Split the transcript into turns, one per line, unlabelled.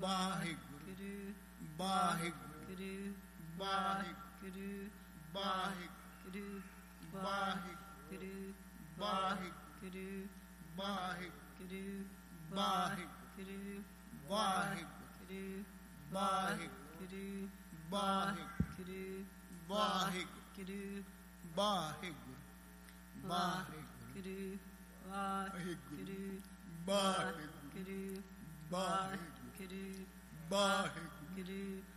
Waheguru Waheguru Waheguru Waheguru Waheguru Waheguru Waheguru Waheguru Waheguru Waheguru Waheguru Waheguru Waheguru Waheguru Waheguru Waheguru Waheguru Waheguru Waheguru